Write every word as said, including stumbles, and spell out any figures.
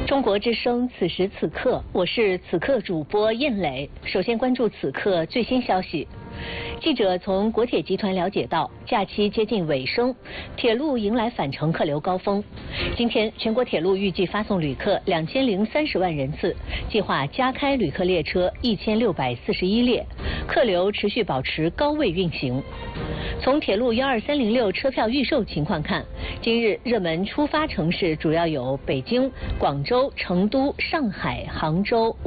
中国之声，此时此刻，我是此刻主播燕磊。首先关注此刻最新消息。记者从国铁集团了解到，假期接近尾声，铁路迎来返程客流高峰。今天，全国铁路预计发送旅客两千零三十万人次，计划加开旅客列车一千六百四十一列，客流持续保持高位运行。从铁路幺二三零六车票预售情况看，今日热门出发城市主要有北京、广州、成都、上海、杭州、